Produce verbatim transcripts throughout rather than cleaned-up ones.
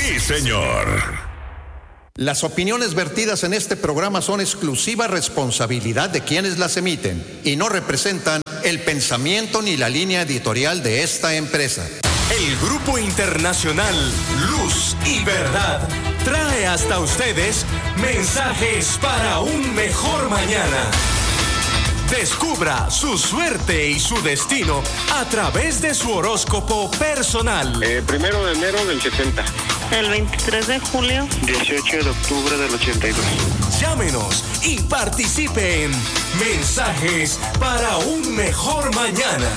Sí, señor. Las opiniones vertidas en este programa son exclusiva responsabilidad de quienes las emiten y no representan el pensamiento ni la línea editorial de esta empresa. El Grupo Internacional Luz y Verdad trae hasta ustedes mensajes para un mejor mañana. Descubra su suerte y su destino a través de su horóscopo personal. Eh, primero de enero del setenta. El veintitrés de julio. dieciocho de octubre del ochenta y dos. Llámenos y participe en Mensajes para un Mejor Mañana.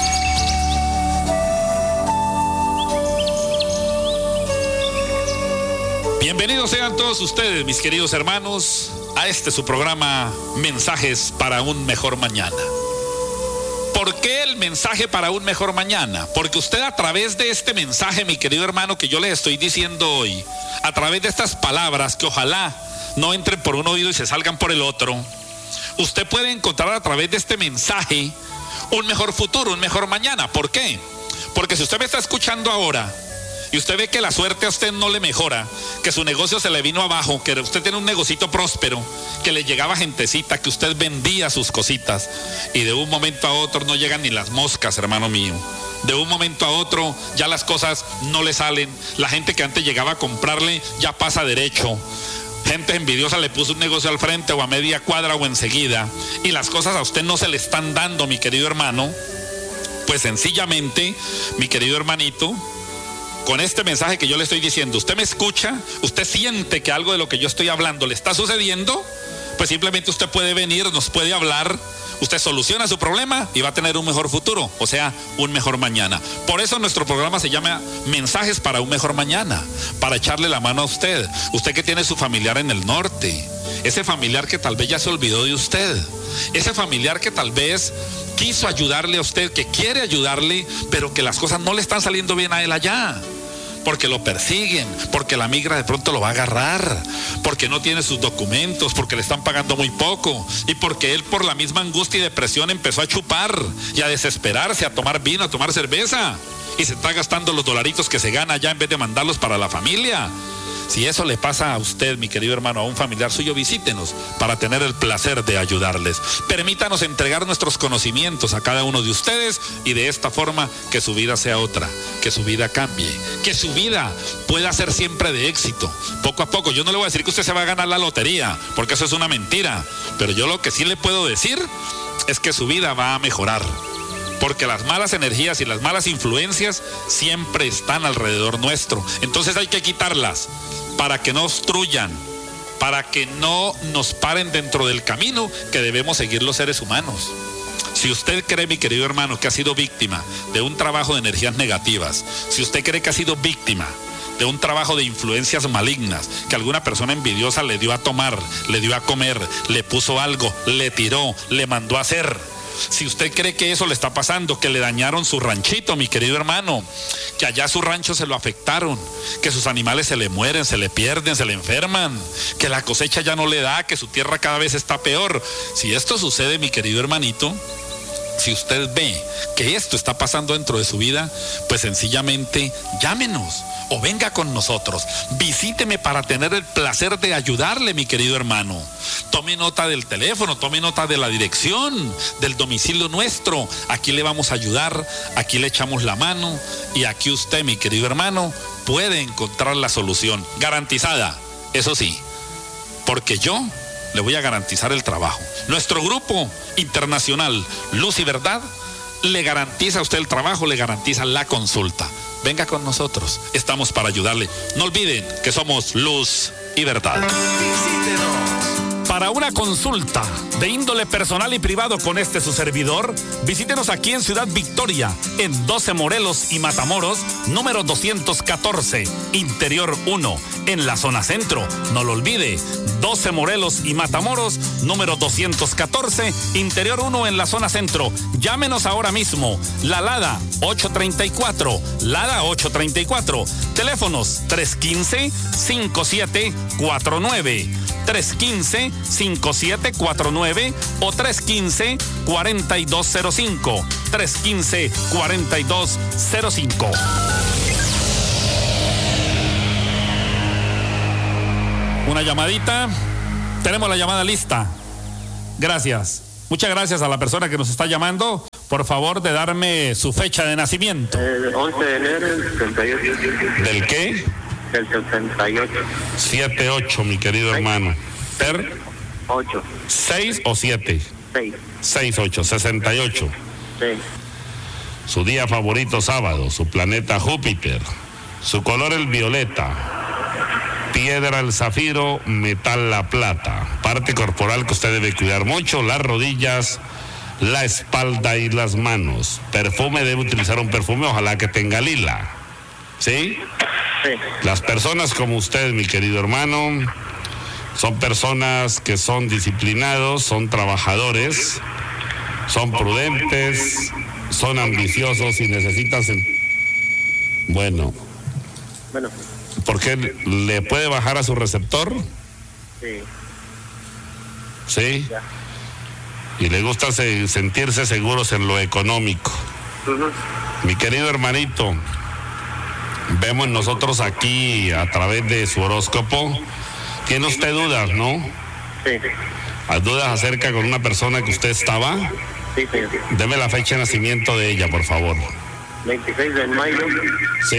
Bienvenidos sean todos ustedes, mis queridos hermanos, a este su programa Mensajes para un Mejor Mañana. ¿Por qué el mensaje para un mejor mañana? Porque usted a través de este mensaje, mi querido hermano, que yo les estoy diciendo hoy, a través de estas palabras que ojalá no entren por un oído y se salgan por el otro, usted puede encontrar a través de este mensaje un mejor futuro, un mejor mañana. ¿Por qué? Porque si usted me está escuchando ahora y usted ve que la suerte a usted no le mejora, que su negocio se le vino abajo, que usted tiene un negocito próspero, que le llegaba gentecita, que usted vendía sus cositas y de un momento a otro no llegan ni las moscas, hermano mío. De un momento a otro ya las cosas no le salen. La gente que antes llegaba a comprarle ya pasa derecho. Gente envidiosa le puso un negocio al frente o a media cuadra o enseguida y las cosas a usted no se le están dando, mi querido hermano. Pues sencillamente, mi querido hermanito, con este mensaje que yo le estoy diciendo, usted me escucha, usted siente que algo de lo que yo estoy hablando le está sucediendo, pues simplemente usted puede venir, nos puede hablar, usted soluciona su problema y va a tener un mejor futuro, o sea, un mejor mañana. Por eso nuestro programa se llama Mensajes para un Mejor Mañana, para echarle la mano a usted, usted que tiene su familiar en el norte, ese familiar que tal vez ya se olvidó de usted, ese familiar que tal vez quiso ayudarle a usted, que quiere ayudarle, pero que las cosas no le están saliendo bien a él allá, porque lo persiguen, porque la migra de pronto lo va a agarrar, porque no tiene sus documentos, porque le están pagando muy poco y porque él por la misma angustia y depresión empezó a chupar y a desesperarse, a tomar vino, a tomar cerveza y se está gastando los dolaritos que se gana allá en vez de mandarlos para la familia. Si eso le pasa a usted, mi querido hermano, a un familiar suyo, visítenos para tener el placer de ayudarles. Permítanos entregar nuestros conocimientos a cada uno de ustedes y de esta forma que su vida sea otra, que su vida cambie, que su vida pueda ser siempre de éxito. Poco a poco, yo no le voy a decir que usted se va a ganar la lotería, porque eso es una mentira, pero yo lo que sí le puedo decir es que su vida va a mejorar. Porque las malas energías y las malas influencias siempre están alrededor nuestro. Entonces hay que quitarlas para que no obstruyan, para que no nos paren dentro del camino que debemos seguir los seres humanos. Si usted cree, mi querido hermano, que ha sido víctima de un trabajo de energías negativas, si usted cree que ha sido víctima de un trabajo de influencias malignas, que alguna persona envidiosa le dio a tomar, le dio a comer, le puso algo, le tiró, le mandó a hacer, si usted cree que eso le está pasando, que le dañaron su ranchito, mi querido hermano, que allá su rancho se lo afectaron, que sus animales se le mueren, se le pierden, se le enferman, que la cosecha ya no le da, que su tierra cada vez está peor, si esto sucede, mi querido hermanito, si usted ve que esto está pasando dentro de su vida, pues sencillamente llámenos o venga con nosotros, visíteme para tener el placer de ayudarle, mi querido hermano. Tome nota del teléfono, tome nota de la dirección, del domicilio nuestro. Aquí le vamos a ayudar, aquí le echamos la mano y aquí usted, mi querido hermano, puede encontrar la solución garantizada, eso sí, porque yo le voy a garantizar el trabajo. Nuestro grupo internacional Luz y Verdad le garantiza a usted el trabajo, le garantiza la consulta. Venga con nosotros, estamos para ayudarle. No olviden que somos Luz y Verdad. Visítenos. Para una consulta de índole personal y privado con este su servidor, visítenos aquí en Ciudad Victoria, en doce Morelos y Matamoros, número doscientos catorce, Interior uno, en la zona centro. No lo olvide, doce Morelos y Matamoros, número doscientos catorce, Interior uno, en la zona centro. Llámenos ahora mismo, la Lada ocho treinta y cuatro, Lada ocho treinta y cuatro, teléfonos tres uno cinco, cinco siete cuatro nueve, tres uno cinco, cinco siete cuatro nueve o tres uno cinco, cuatro dos cero cinco, tres uno cinco, cuatro dos cero cinco. Una llamadita. Tenemos la llamada lista. Gracias. Muchas gracias a la persona que nos está llamando. Por favor, de darme su fecha de nacimiento. El once de enero del setenta y ocho. ¿Del qué? Del setenta y ocho. siete ocho, mi querido hermano. ¿Per? ocho. ¿seis o siete? seis. seis ocho, sesenta y ocho. Sí. Su día favorito sábado, su planeta Júpiter. Su color el violeta. Piedra el zafiro, metal la plata. Parte corporal que usted debe cuidar mucho, las rodillas, la espalda y las manos. Perfume, debe utilizar un perfume, ojalá que tenga lila. ¿Sí? Sí. Las personas como usted, mi querido hermano, son personas que son disciplinados, son trabajadores, son prudentes, son ambiciosos y necesitan... Sen- bueno, Bueno, ¿por qué le puede bajar a su receptor? sí. ¿Sí? Ya. Y le gusta se- sentirse seguros en lo económico. Ujú. Mi querido hermanito, vemos nosotros aquí a través de su horóscopo, tiene usted dudas, ¿no? Sí. ¿Hay dudas acerca con una persona que usted estaba? Sí, sí. Deme la fecha de nacimiento de ella, por favor. veintiséis de mayo ¿Sí?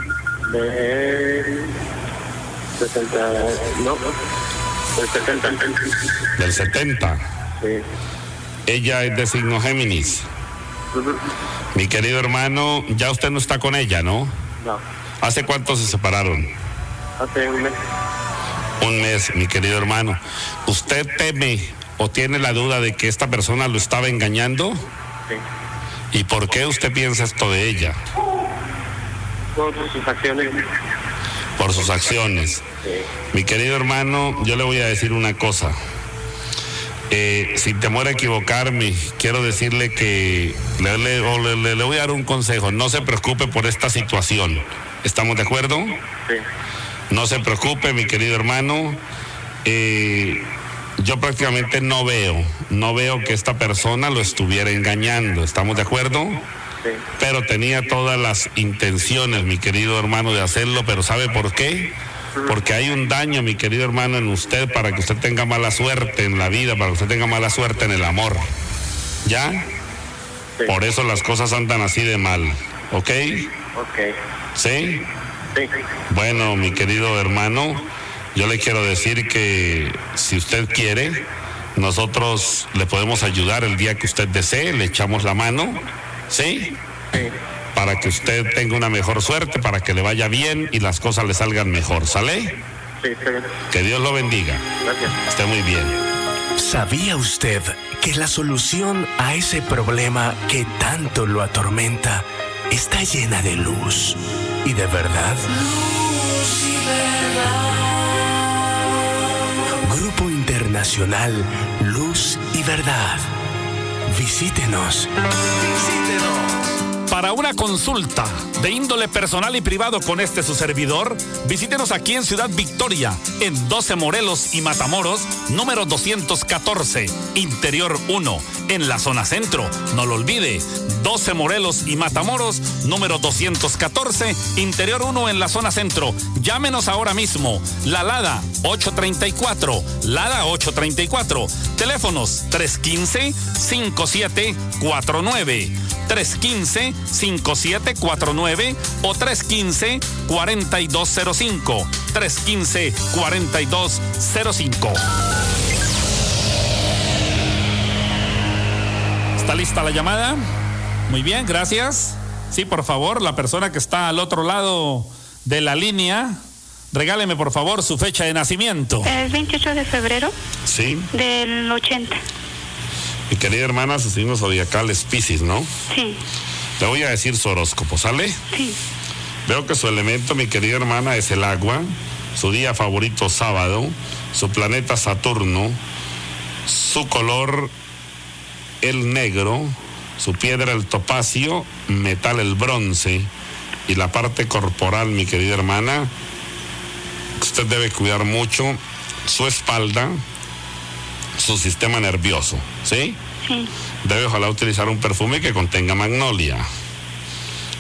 de setenta. No, del setenta. Del setenta. Sí. Ella es de signo Géminis. Ujú. Mi querido hermano, ya usted no está con ella, ¿no? No, ¿Hace cuánto se separaron? hace un mes. Un mes, mi querido hermano. ¿Usted teme o tiene la duda de que esta persona lo estaba engañando? Sí. ¿Y por qué usted piensa esto de ella? Por sus acciones. Por sus acciones. Sí. Mi querido hermano, yo le voy a decir una cosa. Eh, sin temor a equivocarme, quiero decirle que le, le, o le, le- le voy a dar un consejo. No se preocupe por esta situación. ¿Estamos de acuerdo? Sí. No se preocupe, mi querido hermano. Eh, yo prácticamente no veo, no veo que esta persona lo estuviera engañando. ¿Estamos de acuerdo? Sí. Pero tenía todas las intenciones, mi querido hermano, de hacerlo. Pero ¿sabe por qué? Porque hay un daño, mi querido hermano, en usted para que usted tenga mala suerte en la vida, para que usted tenga mala suerte en el amor. ¿Ya? Sí. Por eso las cosas andan así de mal. ¿Ok? Ok. ¿Sí? Sí. Bueno, mi querido hermano, yo le quiero decir que si usted quiere, nosotros le podemos ayudar el día que usted desee, le echamos la mano, ¿sí? Sí. Para que usted tenga una mejor suerte, para que le vaya bien y las cosas le salgan mejor, ¿sale? Sí, está bien. Que Dios lo bendiga. Gracias. Esté muy bien. ¿Sabía usted que la solución a ese problema que tanto lo atormenta está llena de luz y de verdad? Grupo Internacional Luz y Verdad. Visítenos. Para una consulta de índole personal y privado con este su servidor, visítenos aquí en Ciudad Victoria, en doce Morelos y Matamoros, número doscientos catorce, Interior uno, en la zona centro. No lo olvide, doce Morelos y Matamoros, número doscientos catorce, Interior uno, en la zona centro. Llámenos ahora mismo. La Lada ocho treinta y cuatro, Lada ocho treinta y cuatro. Teléfonos tres uno cinco, cinco siete cuatro nueve, tres uno cinco, cinco siete cuatro nueve o tres uno cinco, cuatro dos cero cinco, tres uno cinco, cuatro dos cero cinco. ¿Está lista la llamada? Muy bien, gracias. Sí, por favor, la persona que está al otro lado de la línea, regáleme por favor su fecha de nacimiento. El veintiocho de febrero Sí, del ochenta. mi querida hermana, su signo zodiacal es Piscis, ¿no? Sí, Le voy a decir su horóscopo, ¿sale? sí. Veo que su elemento, mi querida hermana, es el agua, su día favorito sábado, su planeta Saturno, su color el negro, su piedra el topacio, metal el bronce y la parte corporal, mi querida hermana, usted debe cuidar mucho su espalda, su sistema nervioso, ¿sí? Sí. Debe ojalá utilizar un perfume que contenga magnolia.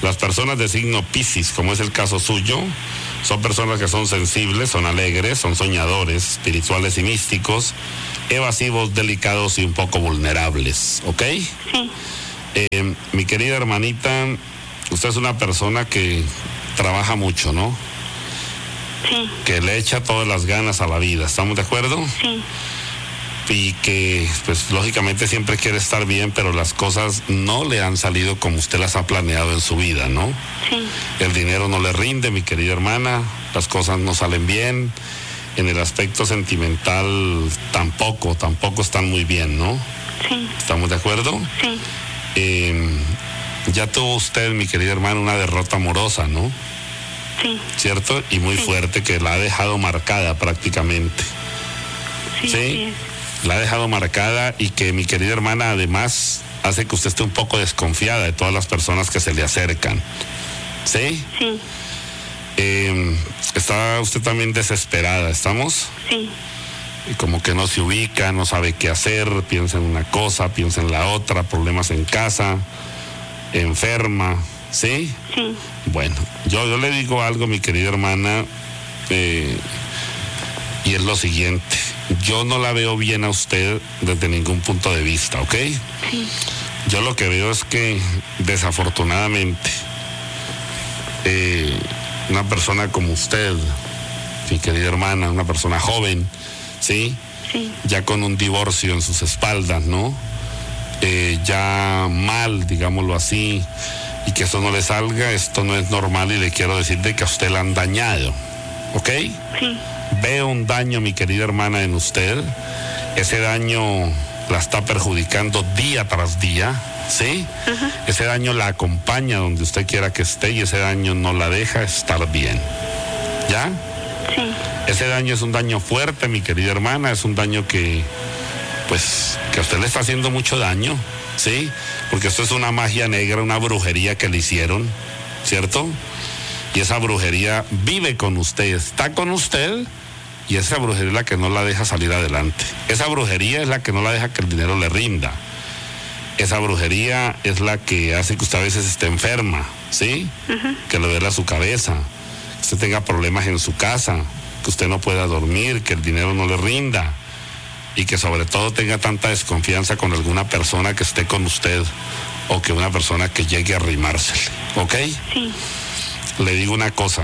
Las personas de signo Piscis, como es el caso suyo, son personas que son sensibles, son alegres, son soñadores, espirituales y místicos, evasivos, delicados y un poco vulnerables, ¿ok? Sí. Eh, mi querida hermanita, usted es una persona que trabaja mucho, ¿no? Sí. Que le echa todas las ganas a la vida, ¿estamos de acuerdo? Sí. Y que, pues, lógicamente siempre quiere estar bien, pero las cosas no le han salido como usted las ha planeado en su vida, ¿no? Sí. El dinero no le rinde, mi querida hermana, las cosas no salen bien, en el aspecto sentimental tampoco, tampoco están muy bien, ¿no? Sí. ¿Estamos de acuerdo? Sí. Eh, ya tuvo usted, mi querida hermana, una derrota amorosa, ¿no? Sí. ¿Cierto? Y muy Sí. fuerte, que la ha dejado marcada prácticamente. Sí. ¿Sí? Así es. La ha dejado marcada, y que, mi querida hermana, además hace que usted esté un poco desconfiada de todas las personas que se le acercan. ¿Sí? Sí. Eh, está usted también desesperada, ¿estamos? Sí. Y como que no se ubica, no sabe qué hacer, piensa en una cosa, piensa en la otra, problemas en casa, enferma, ¿sí? Sí. Bueno, yo, yo le digo algo, mi querida hermana, eh, y es lo siguiente: yo no la veo bien a usted desde ningún punto de vista, ¿ok? Sí. Yo lo que veo es que, desafortunadamente, eh, una persona como usted, mi querida hermana, una persona joven, ¿sí? Sí. Ya con un divorcio en sus espaldas, ¿no? Eh, ya mal, digámoslo así, y que eso no le salga, esto no es normal, y le quiero decir de que a usted la han dañado, ¿ok? Sí. Veo un daño, mi querida hermana, en usted. Ese daño la está perjudicando día tras día, ¿sí? Ajá. Ese daño la acompaña donde usted quiera que esté, y ese daño no la deja estar bien, ¿ya? Sí. Ese daño es un daño fuerte, mi querida hermana, es un daño que, pues, que a usted le está haciendo mucho daño, ¿sí? Porque esto es una magia negra, una brujería que le hicieron, ¿cierto? Y esa brujería vive con usted, está con usted, y esa brujería es la que no la deja salir adelante. Esa brujería es la que no la deja que el dinero le rinda. Esa brujería es la que hace que usted a veces esté enferma, ¿sí? Ajá. Que le duela su cabeza, que usted tenga problemas en su casa, que usted no pueda dormir, que el dinero no le rinda, y que sobre todo tenga tanta desconfianza con alguna persona que esté con usted, o que una persona que llegue a arrimársele, ¿ok? Sí. Le digo una cosa: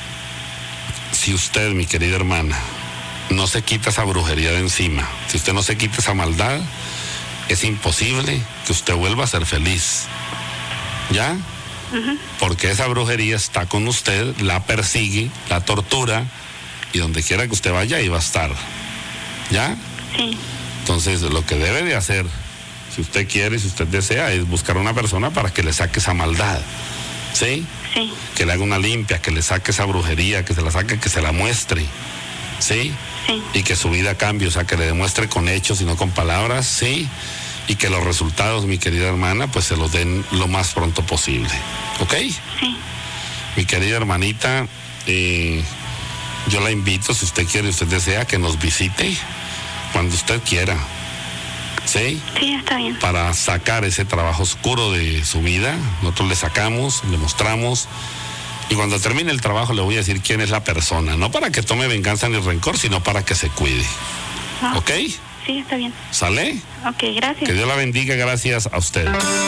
si usted, mi querida hermana, no se quita esa brujería de encima, si usted no se quita esa maldad, es imposible que usted vuelva a ser feliz, ¿ya? Ajá. Porque esa brujería está con usted, la persigue, la tortura, y donde quiera que usted vaya, ahí va a estar, ¿ya? Sí. Entonces, lo que debe de hacer, si usted quiere, si usted desea, es buscar una persona para que le saque esa maldad, ¿sí? Sí. Que le haga una limpia, que le saque esa brujería, que se la saque, que se la muestre, ¿sí? Sí. Y que su vida cambie, o sea, que le demuestre con hechos y no con palabras, ¿sí? Y que los resultados, mi querida hermana, pues se los den lo más pronto posible, ¿ok? Sí. Mi querida hermanita, eh, yo la invito, si usted quiere, usted desea, que nos visite cuando usted quiera, ¿sí? Sí, está bien. Para sacar ese trabajo oscuro de su vida. Nosotros le sacamos, le mostramos, y cuando termine el trabajo le voy a decir quién es la persona, no para que tome venganza ni rencor, sino para que se cuide, Ah, ¿ok? Sí, está bien. ¿Sale? Ok, gracias. Que Dios la bendiga, gracias a usted.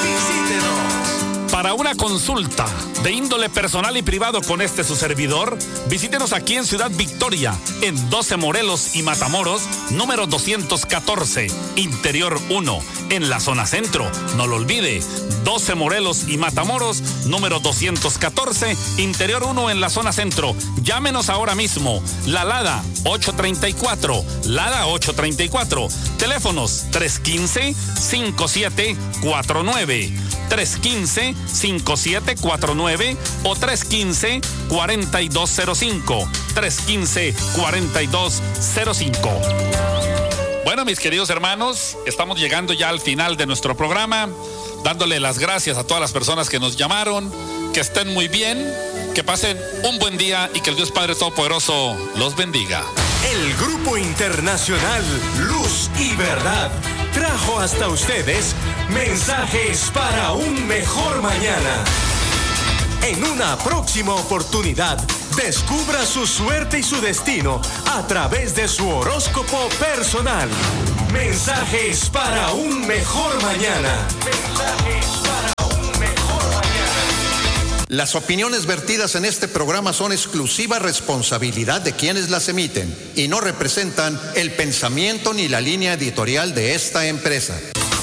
Para una consulta de índole personal y privado con este su servidor, visítenos aquí en Ciudad Victoria, en doce Morelos y Matamoros, número doscientos catorce, Interior uno, en la zona centro. No lo olvide, doce Morelos y Matamoros, número doscientos catorce, Interior uno, en la zona centro. Llámenos ahora mismo. La Lada ocho treinta y cuatro, Lada ocho treinta y cuatro. Teléfonos tres uno cinco, cinco siete cuatro nueve. tres uno cinco, cinco siete cuatro nueve o tres uno cinco, cuatro dos cero cinco. tres uno cinco, cuatro dos cero cinco. Bueno, mis queridos hermanos, estamos llegando ya al final de nuestro programa, dándole las gracias a todas las personas que nos llamaron, que estén muy bien, que pasen un buen día y que el Dios Padre Todopoderoso los bendiga. El Grupo Internacional Luz y Verdad trajo hasta ustedes mensajes para un mejor mañana. En una próxima oportunidad, descubra su suerte y su destino a través de su horóscopo personal. Mensajes para un mejor mañana. Mensajes para un mejor mañana. Las opiniones vertidas en este programa son exclusiva responsabilidad de quienes las emiten y no representan el pensamiento ni la línea editorial de esta empresa.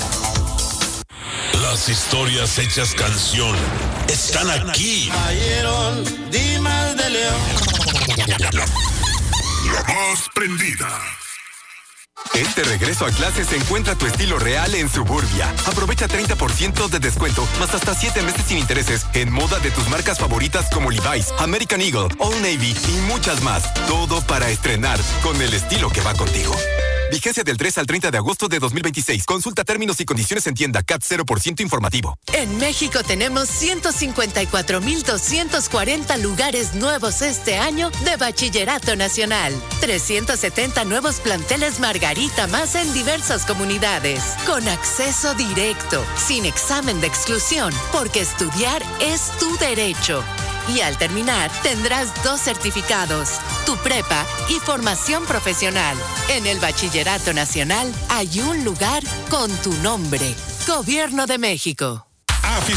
Las historias hechas canción están aquí. Ayeron, Dimas de León. La, la más prendida. Este regreso a clases encuentra tu estilo real en Suburbia. Aprovecha treinta por ciento de descuento, más hasta siete meses sin intereses en moda de tus marcas favoritas como Levi's, American Eagle, Old Navy y muchas más. Todo para estrenar con el estilo que va contigo. Vigencia del tres al treinta de agosto de dos mil veintiséis. Consulta términos y condiciones en tienda. C A T cero por ciento informativo. En México tenemos ciento cincuenta y cuatro mil doscientos cuarenta lugares nuevos este año de Bachillerato Nacional. trescientos setenta nuevos planteles Margarita más en diversas comunidades. Con acceso directo, sin examen de exclusión, porque estudiar es tu derecho. Y al terminar, tendrás dos certificados, tu prepa y formación profesional. En el Bachillerato Nacional hay un lugar con tu nombre. Gobierno de México.